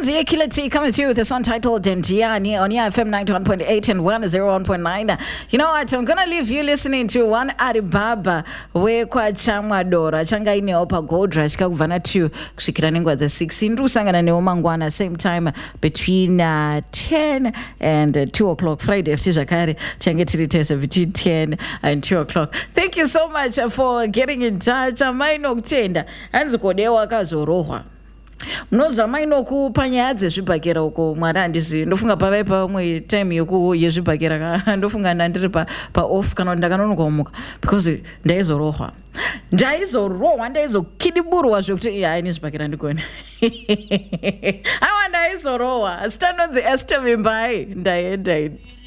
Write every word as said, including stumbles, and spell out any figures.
Nzi Killer T coming through with a song titled Denjiani on your F M ninety-one point eight and one oh one point nine. You know what? I'm gonna leave you listening to one Alibaba we kwa chamwa dora changa ine opa godra shika kuvana tu kushikira nengwa za six ndu sangana ne omangwana same time between uh, ten and uh, two o'clock Friday after Jakari changetiri tesa between ten and two o'clock. Thank you so much for getting in touch. Amaino kutenda anzi kodewa kazorohwa mnoza maino kupanya zvibhakera uko mwari handisi ndofunga pavai pamwe time yoku yezvibhakera ndofunga ndandiri pa pa off kana ndakanonoka kumuka because ndaizorohwa ndaizorohwa ndaizokidiburwa zvekuti haini zvibhakera ndikoni awa ndaizorohwa sitanonzi Esther Mimbai ndaenda